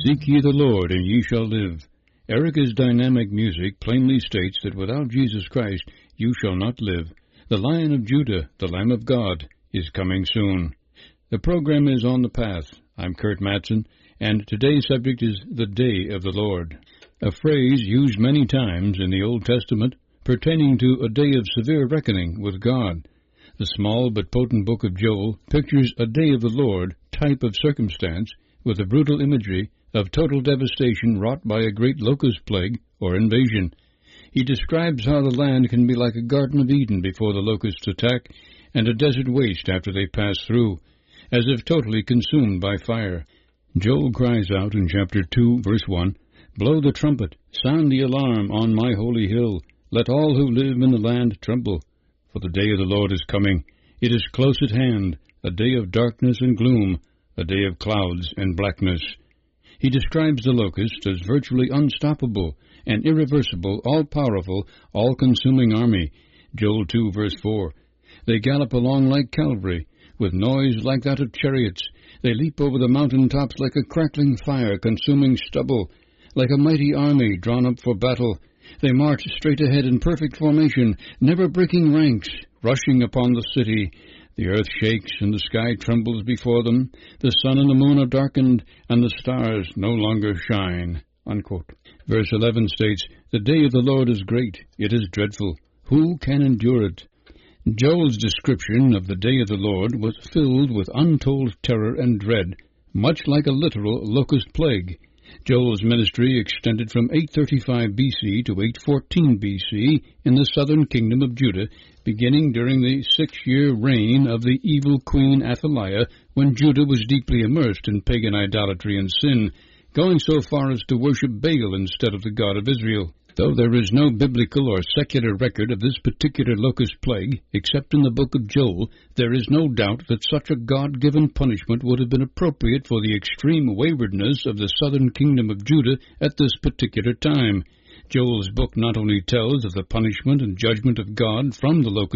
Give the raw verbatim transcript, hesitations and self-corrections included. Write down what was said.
Seek ye the Lord, and ye shall live. Erica's dynamic music plainly states that without Jesus Christ you shall not live. The Lion of Judah, the Lamb of God, is coming soon. The program is On the Path. I'm Kurt Mattson, and today's subject is the Day of the Lord, a phrase used many times in the Old Testament pertaining to a day of severe reckoning with God. The small but potent book of Joel pictures a day of the Lord type of circumstance with a brutal imagery of total devastation wrought by a great locust plague or invasion. He describes how the land can be like a Garden of Eden before the locusts attack, and a desert waste after they pass through, as if totally consumed by fire. Joel cries out in chapter two, verse one, "Blow the trumpet, sound the alarm on my holy hill. Let all who live in the land tremble. For the day of the Lord is coming. It is close at hand, a day of darkness and gloom, a day of clouds and blackness." He describes the locust as virtually unstoppable, an irreversible, all-powerful, all-consuming army. Joel two, verse four. They gallop along like cavalry, with noise like that of chariots. They leap over the mountain tops like a crackling fire, consuming stubble, like a mighty army drawn up for battle. They march straight ahead in perfect formation, never breaking ranks, rushing upon the city. The earth shakes, and the sky trembles before them. The sun and the moon are darkened, and the stars no longer shine. Unquote. Verse eleven states, "The day of the Lord is great, it is dreadful. Who can endure it?" Joel's description of the day of the Lord was filled with untold terror and dread, much like a literal locust plague. Joel's ministry extended from eight thirty-five B C to eight fourteen B C in the southern kingdom of Judah, beginning during the six-year reign of the evil queen Athaliah, when Judah was deeply immersed in pagan idolatry and sin, going so far as to worship Baal instead of the God of Israel. Though there is no biblical or secular record of this particular locust plague, except in the book of Joel, there is no doubt that such a God-given punishment would have been appropriate for the extreme waywardness of the southern kingdom of Judah at this particular time. Joel's book not only tells of the punishment and judgment of God from the locust